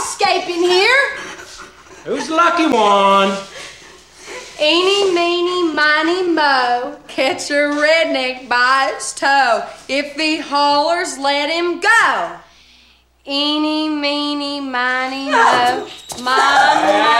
escaping here. Who's the lucky one? Eeny, meeny, miny, mo, catch a redneck by its toe. If he hollers, let him go. Eeny, meeny, miny, mo, my